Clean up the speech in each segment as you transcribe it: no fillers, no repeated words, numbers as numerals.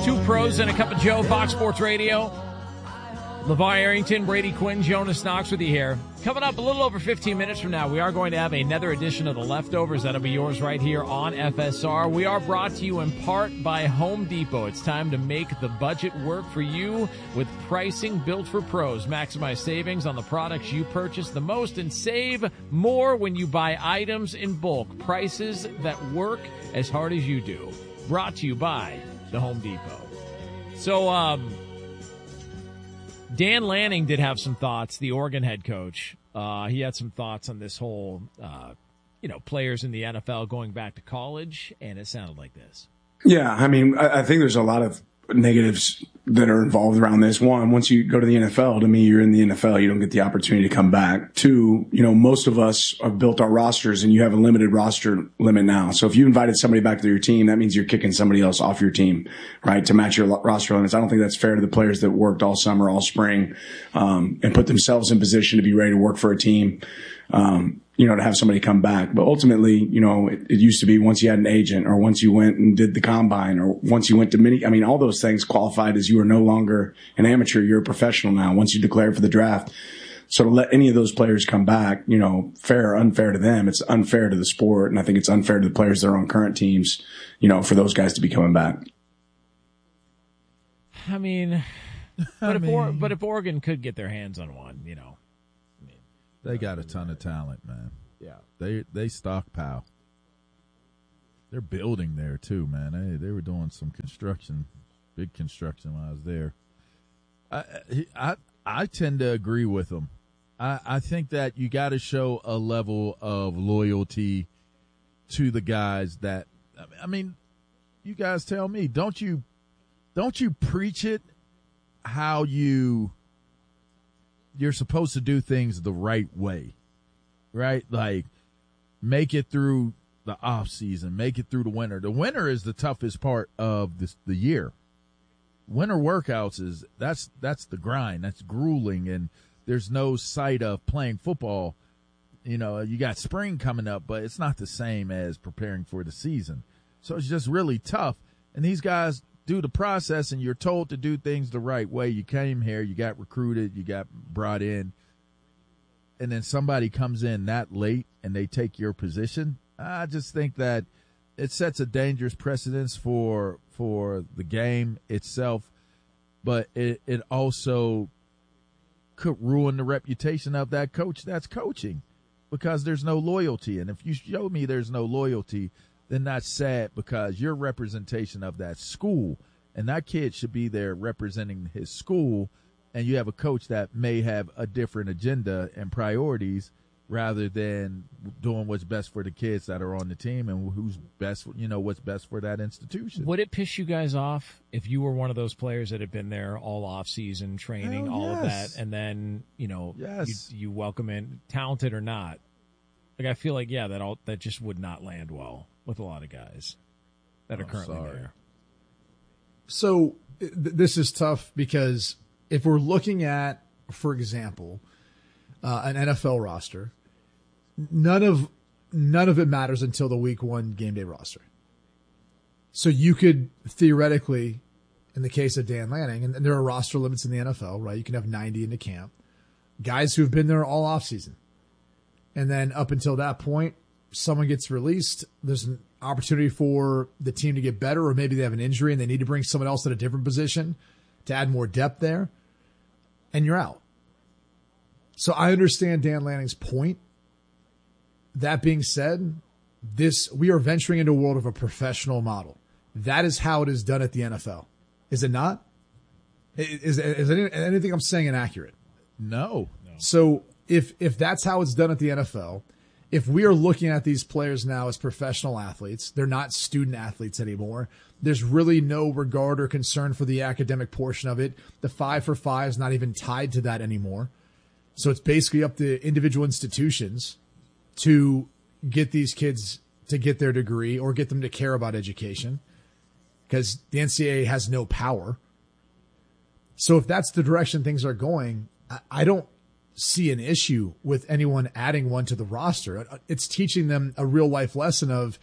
Two pros and a cup of Joe, Fox Sports Radio. LeVar Arrington, Brady Quinn, Jonas Knox with you here. Coming up a little over 15 minutes from now, we are going to have another edition of The Leftovers. That'll be yours right here on FSR. We are brought to you in part by Home Depot. It's time to make the budget work for you with pricing built for pros. Maximize savings on the products you purchase the most and save more when you buy items in bulk. Prices that work as hard as you do. Brought to you by the Home Depot. So, Dan Lanning did have some thoughts, the Oregon head coach. He had some thoughts on this whole, players in the NFL going back to college, and it sounded like this. Yeah, I mean, I think there's a lot of negatives that are involved around this. One, once you go to the NFL, to me, you're in the NFL. You don't get the opportunity to come back. Two, most of us have built our rosters and you have a limited roster limit now. So if you invited somebody back to your team, that means you're kicking somebody else off your team, right? To match your roster limits. I don't think that's fair to the players that worked all summer, all spring, and put themselves in position to be ready to work for a team. To have somebody come back. But ultimately, it used to be once you had an agent or once you went and did the combine or once you went to all those things qualified as you are no longer an amateur. You're a professional now once you declared for the draft. So to let any of those players come back, fair or unfair to them, it's unfair to the sport. And I think it's unfair to the players that are on current teams, for those guys to be coming back. I mean, but if Oregon could get their hands on one, They got a ton of talent, man. Yeah. They stockpile. They're building there, too, man. They were doing some construction, big construction when I was there. I tend to agree with them. I think that you got to show a level of loyalty to the guys that – I mean, you guys tell me, don't you preach it how you're supposed to do things the right way, right? Like make it through the off season, make it through the winter. The winter is the toughest part of the year. Winter workouts that's the grind. That's grueling, and there's no sight of playing football. You got spring coming up, but it's not the same as preparing for the season. So it's just really tough. And these guys do the process, and you're told to do things the right way. You came here, you got recruited, you got brought in, and then somebody comes in that late and they take your position. I just think that it sets a dangerous precedence for the game itself, but it also could ruin the reputation of that coach that's coaching because there's no loyalty. And if you show me there's no loyalty, then that's sad because you're representation of that school, and that kid should be there representing his school, and you have a coach that may have a different agenda and priorities rather than doing what's best for the kids that are on the team and who's best, what's best for that institution. Would it piss you guys off if you were one of those players that had been there all off season training, all of that, and then, you welcome in, talented or not? Like, I feel like, that just would not land well with a lot of guys that are currently there. So this is tough because if we're looking at, for example, an NFL roster, none of it matters until the week one game day roster. So you could theoretically, in the case of Dan Lanning, and there are roster limits in the NFL, right? You can have 90 into camp. Guys who've been there all offseason. And then up until that point, someone gets released. There's an opportunity for the team to get better, or maybe they have an injury and they need to bring someone else at a different position to add more depth there. And you're out. So I understand Dan Lanning's point. That being said, we are venturing into a world of a professional model. That is how it is done at the NFL. Is it not? Is anything I'm saying inaccurate? No. So if that's how it's done at the NFL, if we are looking at these players now as professional athletes, they're not student athletes anymore. There's really no regard or concern for the academic portion of it. The 5 for 5 is not even tied to that anymore. So it's basically up to individual institutions to get these kids to get their degree or get them to care about education because the NCAA has no power. So if that's the direction things are going, I don't see an issue with anyone adding one to the roster. It's teaching them a real life lesson of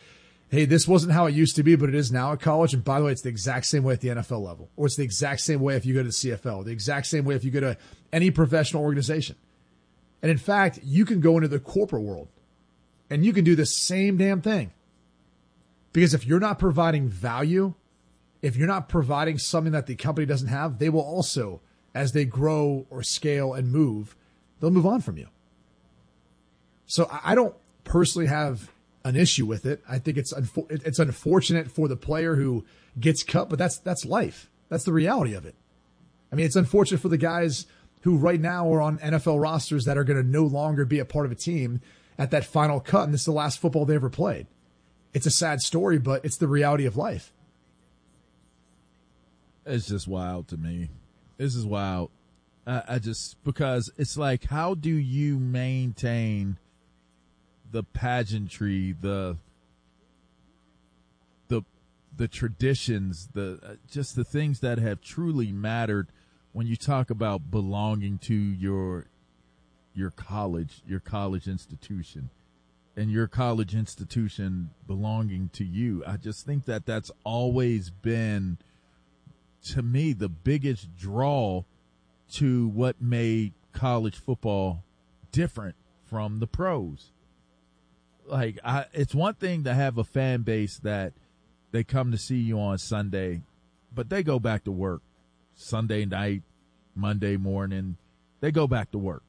hey, this wasn't how it used to be, but it is now at college. And by the way, it's the exact same way at the NFL level, or it's the exact same way if you go to the CFL, the exact same way if you go to any professional organization. And in fact, you can go into the corporate world and you can do the same damn thing. Because if you're not providing value, if you're not providing something that the company doesn't have, they will also, as they grow or scale and move, they'll move on from you. So I don't personally have an issue with it. I think it's unfortunate for the player who gets cut, but that's life. That's the reality of it. I mean, it's unfortunate for the guys who right now are on NFL rosters that are going to no longer be a part of a team at that final cut, and this is the last football they ever played. It's a sad story, but it's the reality of life. It's just wild to me. This is wild. I just, because it's like, how do you maintain the pageantry, the traditions, just the things that have truly mattered when you talk about belonging to your college institution, and your college institution belonging to you? I just think that that's always been, to me, the biggest draw to what made college football different from the pros. Like, it's one thing to have a fan base that they come to see you on Sunday, but they go back to work Sunday night, Monday morning. They go back to work.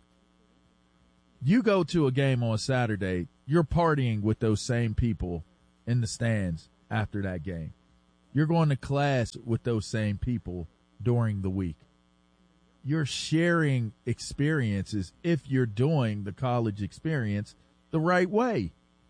You go to a game on Saturday, you're partying with those same people in the stands after that game. You're going to class with those same people during the week. You're sharing experiences if you're doing the college experience the right way.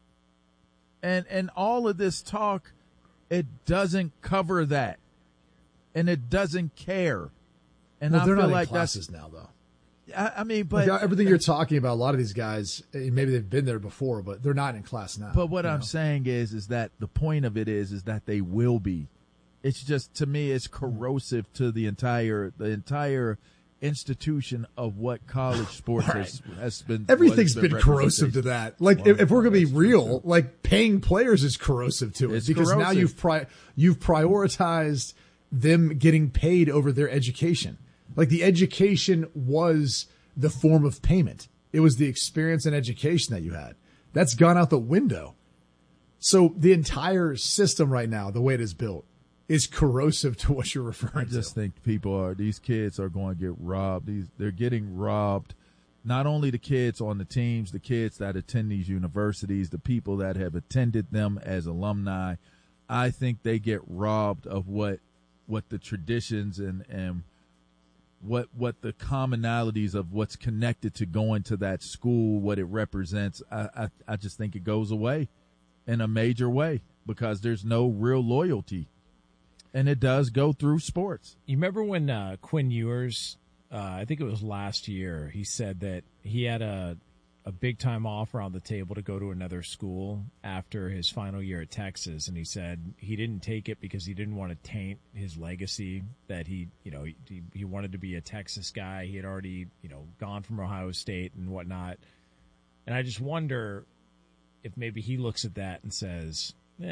And all of this talk, it doesn't cover that. And it doesn't care. And well, I they're feel not like in classes now, though. I mean, but like everything you're talking about, a lot of these guys, maybe they've been there before, but they're not in class now. But what I'm saying is that the point of it is that they will be. It's just, to me, it's corrosive to the entire institution of what college sports has been. Everything's been corrosive to that. Like, well, if we're going to be real, like, paying players is corrosive to it, because corrosive. Now you've prioritized them getting paid over their education. Like, the education was the form of payment. It was the experience and education that you had. That's gone out the window. So the entire system right now, the way it is built, is corrosive to what you're referring to. I just think these kids are going to get robbed. They're getting robbed. Not only the kids on the teams, the kids that attend these universities, the people that have attended them as alumni. I think they get robbed of what the traditions and what the commonalities of what's connected to going to that school, what it represents. I just think it goes away in a major way because there's no real loyalty. And it does go through sports. You remember when Quinn Ewers, I think it was last year, he said that he had a big-time offer on the table to go to another school after his final year at Texas, and he said he didn't take it because he didn't want to taint his legacy, that he wanted to be a Texas guy. He had already, gone from Ohio State and whatnot. And I just wonder if maybe he looks at that and says,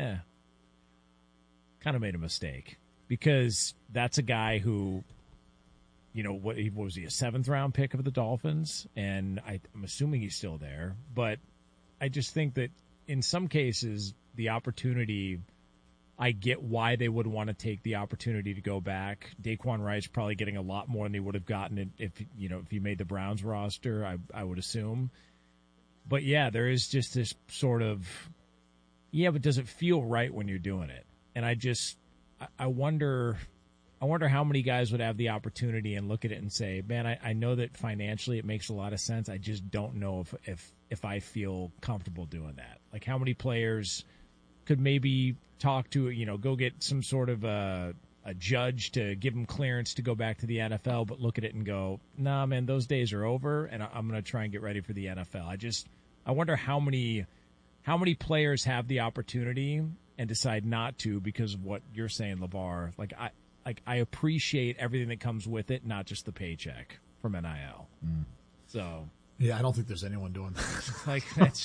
kind of made a mistake, because that's a guy who, what was he, a 7th round pick of the Dolphins? And I'm assuming he's still there, but I just think that in some cases, the opportunity, I get why they would want to take the opportunity to go back. Daquan Wright's probably getting a lot more than he would have gotten if he made the Browns roster, I would assume. But yeah, there is just this sort of, but does it feel right when you're doing it? And I wonder how many guys would have the opportunity and look at it and say, man, I know that financially it makes a lot of sense. I just don't know if I feel comfortable doing that. Like, how many players could maybe talk to, go get some sort of a judge to give them clearance to go back to the NFL, but look at it and go, nah, man, those days are over, and I'm going to try and get ready for the NFL. I wonder how many players have the opportunity and decide not to because of what you're saying, LeVar. I appreciate everything that comes with it, not just the paycheck from NIL. So yeah, I don't think there's anyone doing that.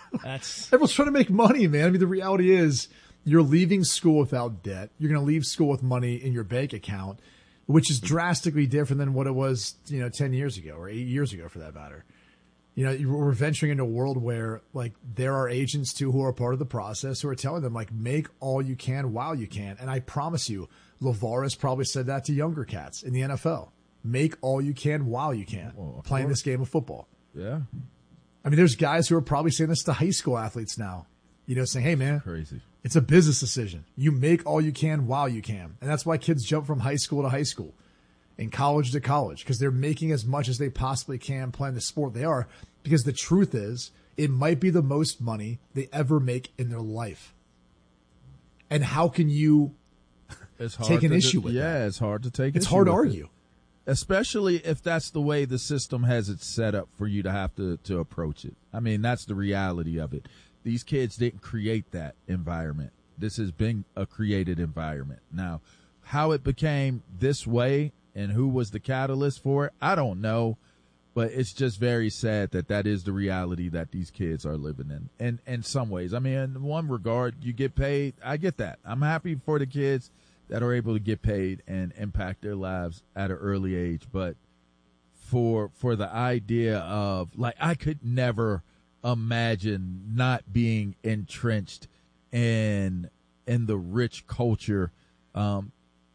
Everyone's trying to make money, man. I mean, the reality is you're leaving school without debt. You're going to leave school with money in your bank account, which is drastically different than what it was, 10 years ago or 8 years ago for that matter. We're venturing into a world where like there are agents too who are part of the process who are telling them like, make all you can while you can. And I promise you, LeVar has probably said that to younger cats in the NFL. Make all you can while you can playing this game of football. Yeah. I mean, there's guys who are probably saying this to high school athletes now, saying, hey man, crazy. It's a business decision. You make all you can while you can. And that's why kids jump from high school to high school and college to college, because they're making as much as they possibly can playing the sport they are. Because the truth is, it might be the most money they ever make in their life. And how can you take an issue with that? Yeah, it's hard to take. It's hard to argue, especially if that's the way the system has it set up for you to have to approach it. I mean, that's the reality of it. These kids didn't create that environment. This has been a created environment. Now, how it became this way and who was the catalyst for it, I don't know. But it's just very sad that is the reality that these kids are living in. And in some ways, I mean, in one regard, you get paid. I get that. I'm happy for the kids that are able to get paid and impact their lives at an early age. But for the idea of, like, I could never imagine not being entrenched in the rich culture and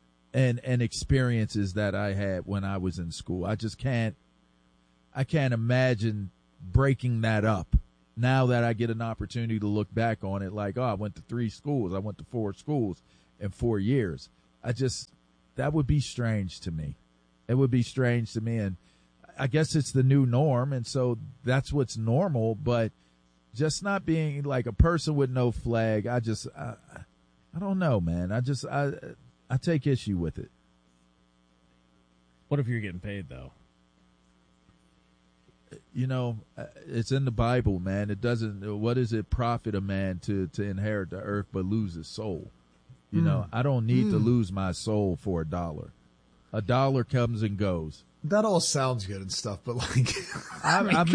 experiences that I had when I was in school. I can't imagine breaking that up now that I get an opportunity to look back on it like, I went to 3 schools. I went to 4 schools in 4 years. That would be strange to me. It would be strange to me. And I guess it's the new norm. And so that's what's normal, but just not being like a person with no flag. I don't know, man. I take issue with it. What if you're getting paid though? It's in the Bible, man. It doesn't. What does it profit a man to inherit the earth but lose his soul? I don't need to lose my soul for $1. $1 comes and goes. That all sounds good and stuff, but like, I've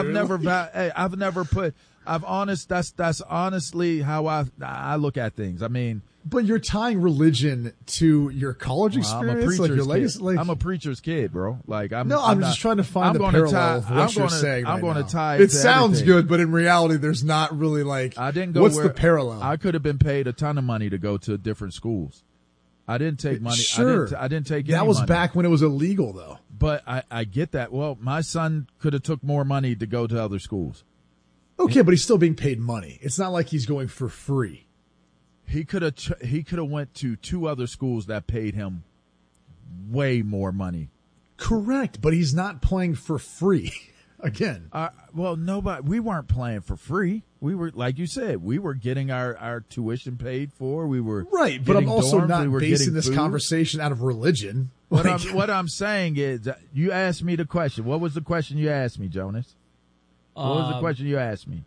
that's honestly how I look at things. I mean, but you're tying religion to your college experience, like your legacy. Like, I'm a preacher's kid, bro. Like I'm just trying to find the parallel of what you're saying. I'm going to tie. It sounds good, but in reality, there's not really like. I didn't go. What's the parallel? I could have been paid a ton of money to go to different schools. I didn't take money. Sure, I didn't take. That was money. back when it was illegal, though. But I get that. Well, my son could have took more money to go to other schools. Okay, but he's still being paid money. It's not like he's going for free. He could have went to 2 other schools that paid him way more money. Correct, but he's not playing for free. Again. We weren't playing for free. We were, like you said, we were getting our tuition paid for. We were right, but I'm also not basing this food. Conversation out of religion. What I'm saying is, you asked me the question. What was the question you asked me, Jonas? What was the question you asked me?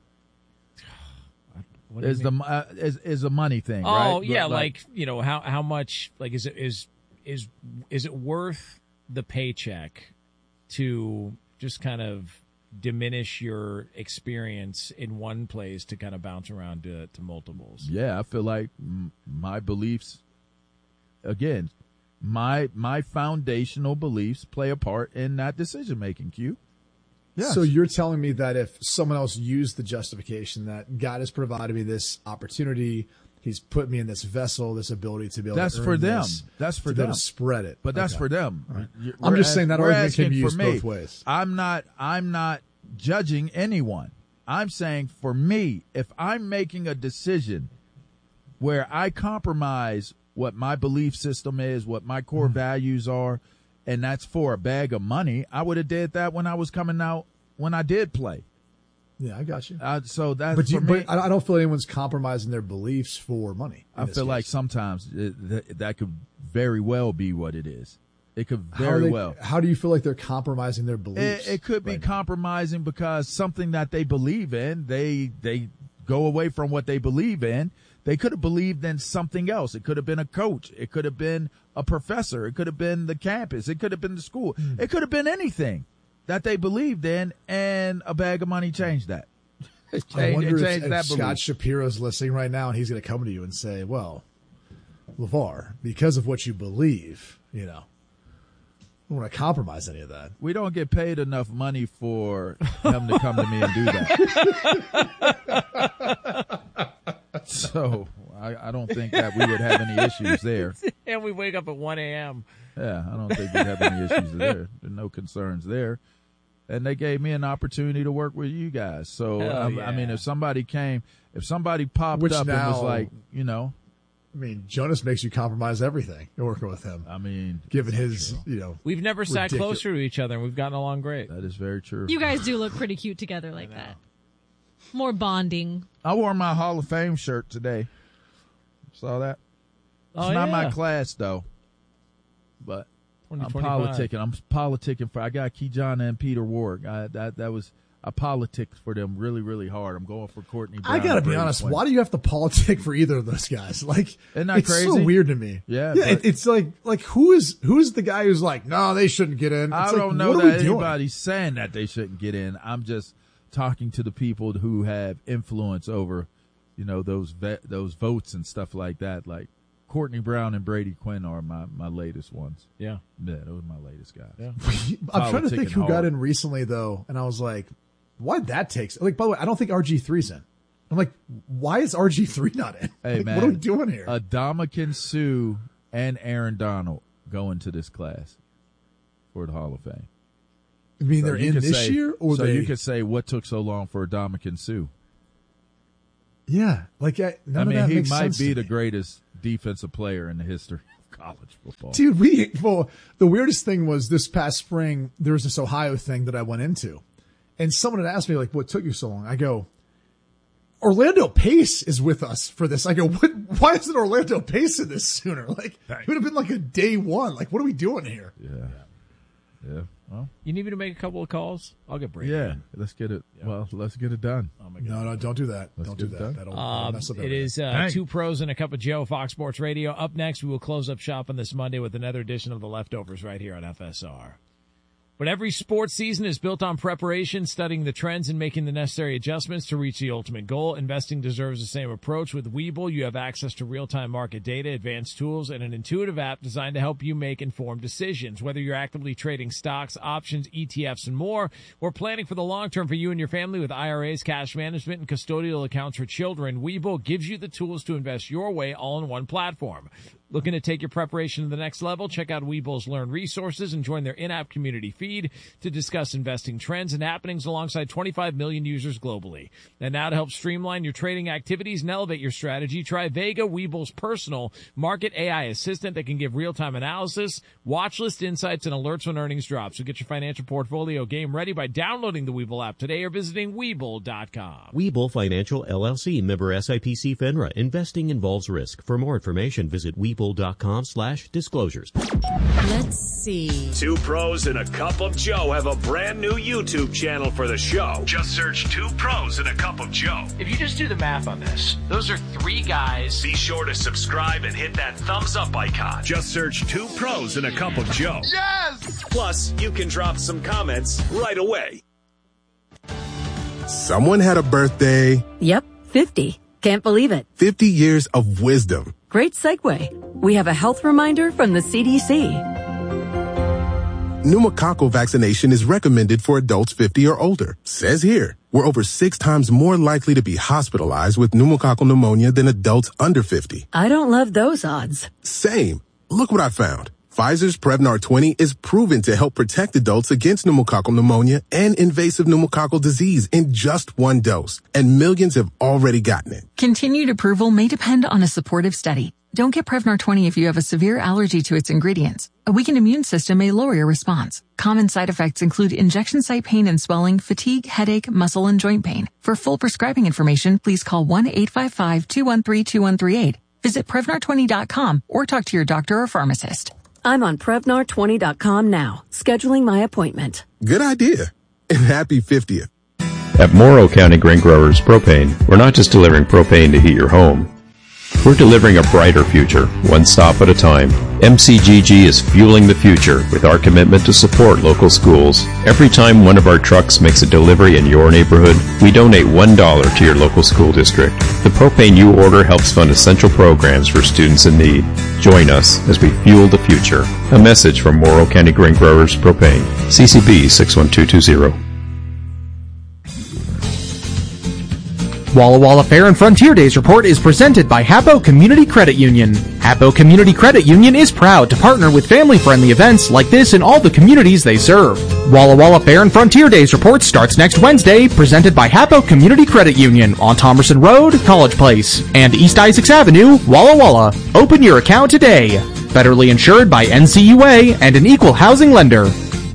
Is a money thing, right? Oh yeah, like how much, like is it worth the paycheck to just kind of diminish your experience in one place to kind of bounce around to multiples? Yeah, I feel like my beliefs, again, my foundational beliefs play a part in that decision making. Q. Yes. So you're telling me that if someone else used the justification that God has provided me this opportunity, He's put me in this vessel, this ability to be able to earn this. That's for them. To spread it. But that's for them. Right. I'm just saying that argument can be used both ways. I'm not judging anyone. I'm saying for me, if I'm making a decision where I compromise what my belief system is, what my core values are, and that's for a bag of money, I would have did that when I was coming out, when I did play. Yeah, I got you. So that's but I don't feel anyone's compromising their beliefs for money. I feel like sometimes that could very well be what it is. It could very well. How do you feel like they're compromising their beliefs? It could be compromising because something that they believe in, they go away from what they believe in. They could have believed in something else. It could have been a coach. It could have been a professor. It could have been the campus. It could have been the school. It could have been anything that they believed in, and a bag of money changed that. I wonder changed if that Scott belief. Shapiro's listening right now, and he's going to come to you and say, "Well, LeVar, because of what you believe, I don't want to compromise any of that." We don't get paid enough money for him to come to me and do that. So I don't think that we would have any issues there. And we wake up at 1 a.m. Yeah, I don't think we'd have any issues there. There's no concerns there. And they gave me an opportunity to work with you guys. So, I mean, if somebody popped Which up and now- was like, I mean, Jonas makes you compromise everything working with him. I mean, Given his, We've never sat Ridiculous. closer to each other, and we've gotten along great. that is very true. You guys do look pretty cute together like that. More bonding. I wore my Hall of Fame shirt today. Saw that? It's not my class, though. But I'm 2025. politicking. I'm politicking for. I got Keyshawn and Peter Ward. I politicked for them really, really hard. I'm going for Courtney Brown. I got to and be Brady honest. Quinn. Why do you have to politic for either of those guys? Like, Isn't that it's so crazy? weird to me. Yeah, yeah. but- It's like who's the guy who's like, no, they shouldn't get in. It's I like, don't know what are that we doing? anybody's saying that they shouldn't get in. I'm just talking to the people who have influence over, those votes and stuff like that. Like Courtney Brown and Brady Quinn are my latest ones. Yeah. Yeah, those are my latest guys. Yeah. I'm trying to think who Politicking got hard. in recently though, and I was like, why'd that take? Like, by the way, I don't think RG3's in. I'm like, why is RG3 not in? Hey, Like, man. what are we doing here? Adamakin Sue and Aaron Donald go into this class for the Hall of Fame. I mean, So they're you in could this say- year, or so they? you could say what took so long for Adamakin Sue. Yeah, like none of that he makes might sense be to the me. greatest defensive player in the history of college football. Dude, the weirdest thing was this past spring, there was this Ohio thing that I went into, and someone had asked me, like, what took you so long? I go, Orlando Pace is with us for this. I go, why isn't Orlando Pace in this sooner? Like, it would have been like a day one. Like, what are we doing here? Yeah. Well, You need me to make a couple of calls? I'll get Brady. yeah. Let's get it. Well, let's get it done. No, don't do that. Let's Don't do get it that. done. That'll mess up It everything. is Two Pros and a Cup of Joe, Fox Sports Radio. Up next, we will close up shop on this Monday with another edition of The Leftovers right here on FSR. But every sports season is built on preparation, studying the trends, and making the necessary adjustments to reach the ultimate goal. Investing deserves the same approach. With Webull, you have access to real-time market data, advanced tools, and an intuitive app designed to help you make informed decisions. Whether you're actively trading stocks, options, ETFs, and more, or planning for the long term for you and your family with IRAs, cash management, and custodial accounts for children, Webull gives you the tools to invest your way all in one platform. Looking to take your preparation to the next level? Check out Webull's Learn resources and join their in-app community feed to discuss investing trends and happenings alongside 25 million users globally. And now to help streamline your trading activities and elevate your strategy, try Vega, Webull's personal market AI assistant that can give real-time analysis, watch list insights, and alerts when earnings drop. So get your financial portfolio game ready by downloading the Webull app today or visiting Webull.com. Webull Financial LLC, member SIPC FINRA. Investing involves risk. For more information, visit Webull.com/disclosures. Let's see. Two Pros and a Cup of Joe have a brand new YouTube channel for the show. Just search Two Pros and a Cup of Joe. If you just do the math on this, those are three guys. Be sure to subscribe and hit that thumbs up icon. Just search Two Pros and a Cup of Joe. Yes! Plus, you can drop some comments right away. Someone had a birthday. Yep, 50. Can't believe it. 50 years of wisdom. Great segue. We have a health reminder from the CDC. Pneumococcal vaccination is recommended for adults 50 or older. Says here, we're over 6 times more likely to be hospitalized with pneumococcal pneumonia than adults under 50. I don't love those odds. Same. Look what I found. Pfizer's Prevnar 20 is proven to help protect adults against pneumococcal pneumonia and invasive pneumococcal disease in just one dose. And millions have already gotten it. Continued approval may depend on a supportive study. Don't get Prevnar 20 if you have a severe allergy to its ingredients. A weakened immune system may lower your response. Common side effects include injection site pain and swelling, fatigue, headache, muscle, and joint pain. For full prescribing information, please call 1-855-213-2138. Visit Prevnar20.com or talk to your doctor or pharmacist. I'm on Prevnar20.com now, scheduling my appointment. Good idea. And happy 50th. At Morrow County Grain Growers Propane, we're not just delivering propane to heat your home. We're delivering a brighter future, one stop at a time. MCGG is fueling the future with our commitment to support local schools. Every time one of our trucks makes a delivery in your neighborhood, we donate $1 to your local school district. The propane you order helps fund essential programs for students in need. Join us as we fuel the future. A message from Morrow County Grain Growers Propane. CCB 61220. Walla Walla Fair and Frontier Days report is presented by Hapo Community Credit Union. Hapo Community Credit Union is proud to partner with family-friendly events like this in all the communities they serve. Walla Walla Fair and Frontier Days report starts next Wednesday, presented by Hapo Community Credit Union on Thomerson Road, College Place, and East Isaacs Avenue, Walla Walla. Open your account today. Federally insured by NCUA and an equal housing lender.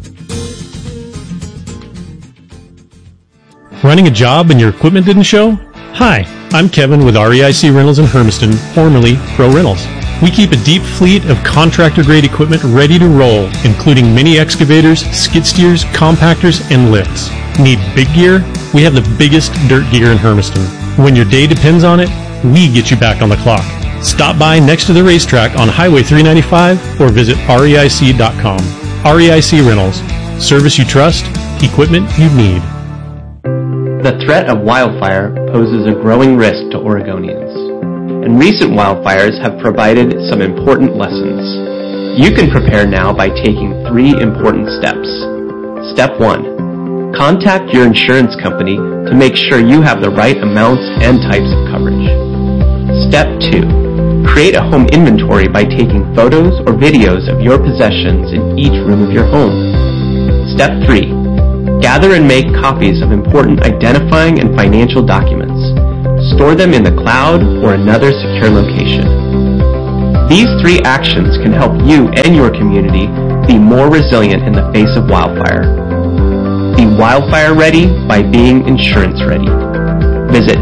Running a job and your equipment didn't show? Hi, I'm Kevin with REIC Rentals in Hermiston, formerly Pro Rentals. We keep a deep fleet of contractor-grade equipment ready to roll, including mini excavators, skid steers, compactors, and lifts. Need big gear? We have the biggest dirt gear in Hermiston. When your day depends on it, we get you back on the clock. Stop by next to the racetrack on Highway 395 or visit REIC.com. REIC Rentals. Service you trust, equipment you need. The threat of wildfire poses a growing risk to Oregonians, and recent wildfires have provided some important lessons. You can prepare now by taking 3 important steps. Step 1. Contact your insurance company to make sure you have the right amounts and types of coverage. Step 2. Create a home inventory by taking photos or videos of your possessions in each room of your home. Step 3. Gather and make copies of important identifying and financial documents. Store them in the cloud or another secure location. These 3 actions can help you and your community be more resilient in the face of wildfire. Be wildfire ready by being insurance ready. Visit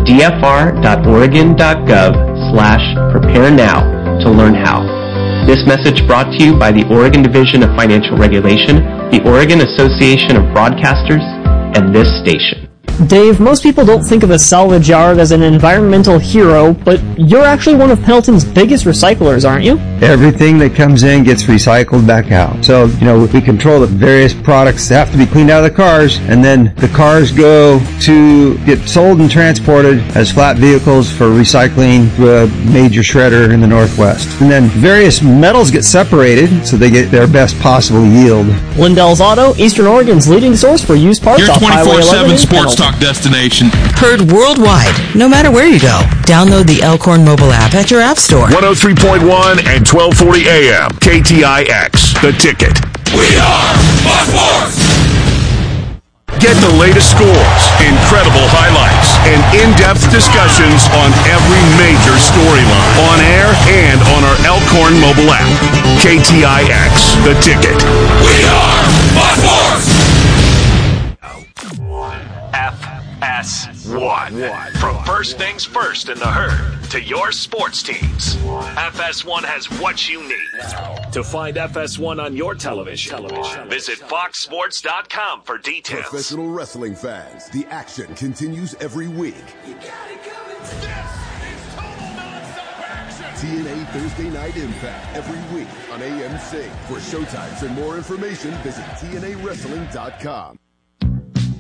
dfr.oregon.gov/prepare now to learn how. This message brought to you by the Oregon Division of Financial Regulation, the Oregon Association of Broadcasters, and this station. Dave, most people don't think of a salvage yard as an environmental hero, but you're actually one of Pendleton's biggest recyclers, aren't you? Everything that comes in gets recycled back out. So, we control the various products that have to be cleaned out of the cars, and then the cars go to get sold and transported as flat vehicles for recycling to a major shredder in the Northwest. And then various metals get separated so they get their best possible yield. Lindell's Auto, Eastern Oregon's leading source for used parts. Your 24/7 sports talk destination. Heard worldwide, no matter where you go. Download the Elkhorn mobile app at your app store. 103.1 and 1240 AM. KTIX, The Ticket. We are Fox Sports! Get the latest scores, incredible highlights, and in-depth discussions on every major storyline. On air and on our Elkhorn mobile app. KTIX, The Ticket. We are Fox Sports! FS1. From first things first in the herd to your sports teams, FS1 has what you need. To find FS1 on your television, visit foxsports.com for details. Professional wrestling fans, the action continues every week. TNA Thursday Night Impact every week on AMC. For showtimes and more information, visit TNAWrestling.com.